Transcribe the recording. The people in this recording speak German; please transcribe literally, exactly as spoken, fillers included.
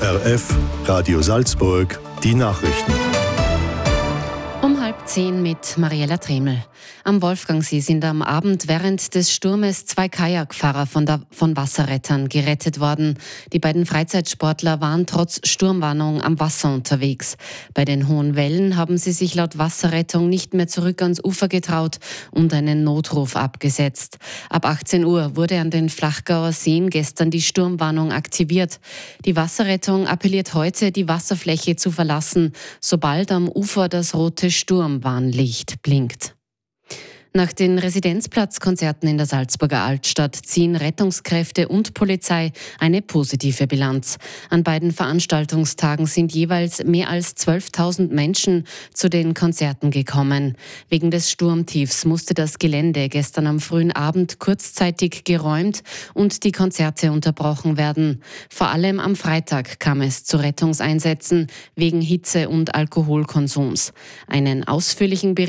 O R F, Radio Salzburg, die Nachrichten. Um halb zehn mit Mariella Tremel. Am Wolfgangsee sind am Abend während des Sturmes zwei Kajakfahrer von, der, von Wasserrettern gerettet worden. Die beiden Freizeitsportler waren trotz Sturmwarnung am Wasser unterwegs. Bei den hohen Wellen haben sie sich laut Wasserrettung nicht mehr zurück ans Ufer getraut und einen Notruf abgesetzt. Ab achtzehn Uhr wurde an den Flachgauer Seen gestern die Sturmwarnung aktiviert. Die Wasserrettung appelliert heute, die Wasserfläche zu verlassen, sobald am Ufer das rote Sturmwarnlicht blinkt. Nach den Residenzplatzkonzerten in der Salzburger Altstadt ziehen Rettungskräfte und Polizei eine positive Bilanz. An beiden Veranstaltungstagen sind jeweils mehr als zwölftausend Menschen zu den Konzerten gekommen. Wegen des Sturmtiefs musste das Gelände gestern am frühen Abend kurzzeitig geräumt und die Konzerte unterbrochen werden. Vor allem am Freitag kam es zu Rettungseinsätzen wegen Hitze- und Alkoholkonsums. Einen ausführlichen Bericht